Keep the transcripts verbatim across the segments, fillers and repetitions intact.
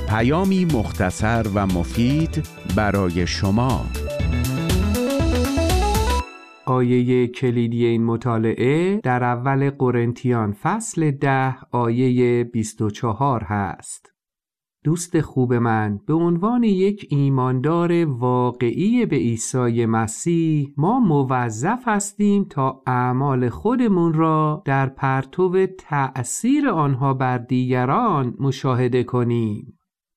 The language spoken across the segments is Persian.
پیامی مختصر و مفید برای شما. آیه کلیدی این مطالعه در اول قرنتیان فصل ده آیه بیست و چهار هست. دوست خوب من، به عنوان یک ایماندار واقعی به عیسی مسیح ما موظف هستیم تا اعمال خودمون را در پرتو تأثیر آنها بر دیگران مشاهده کنیم.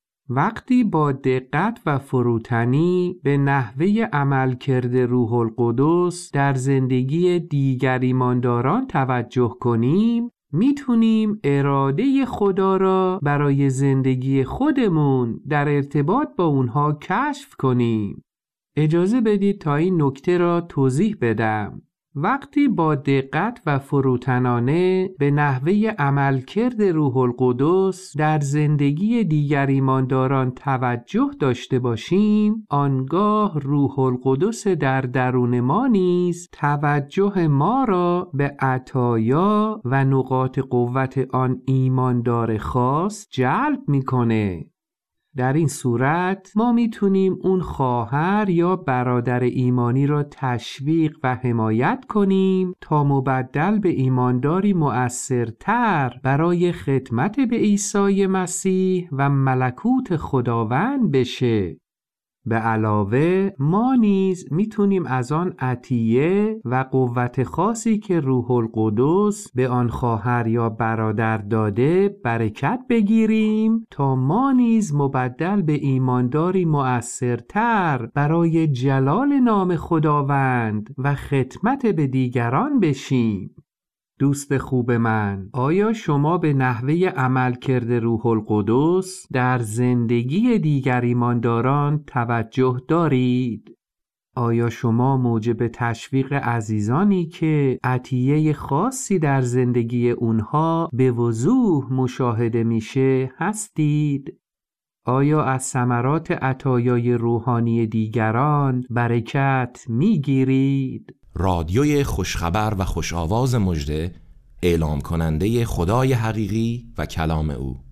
وقتی با دقت و فروتنی به نحوه عملکرد روح القدس در زندگی دیگر ایمانداران توجه کنیم، میتونیم اراده خدا را برای زندگی خودمون در ارتباط با اونها کشف کنیم. اجازه بدید تا این نکته را توضیح بدم. وقتی با دقت و فروتنانه به نحوه عملکرد روح القدس در زندگی دیگر ایمانداران توجه داشته باشیم، آنگاه روح القدس در درون ما نیز توجه ما را به عطایا و نقاط قوت آن ایماندار خاص جلب میکنه. در این صورت ما میتونیم اون خواهر یا برادر ایمانی را تشویق و حمایت کنیم تا مبدل به ایمانداری مؤثرتر برای خدمت به عیسی مسیح و ملکوت خداوند بشه. به علاوه ما نیز میتونیم از آن عطیه و قوت خاصی که روح القدس به آن خواهر یا برادر داده برکت بگیریم تا ما نیز مبدل به ایمانداری مؤثرتر برای جلال نام خداوند و خدمت به دیگران بشیم. دوست خوب من، آیا شما به نحوه عملکرد روح القدس در زندگی دیگر ایمانداران توجه دارید؟ آیا شما موجب تشویق عزیزانی که عطیه خاصی در زندگی اونها به وضوح مشاهده میشه هستید؟ آیا از ثمرات عطایای روحانی دیگران برکت میگیرید؟ رادیوی خوشخبر و خوش آواز مژده، اعلام کننده خدای حقیقی و کلام او.